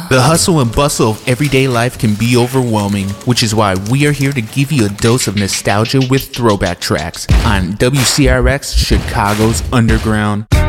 The hustle and bustle of everyday life can be overwhelming, which is why we are here to give you a dose of nostalgia with throwback tracks on WCRX Chicago's Underground.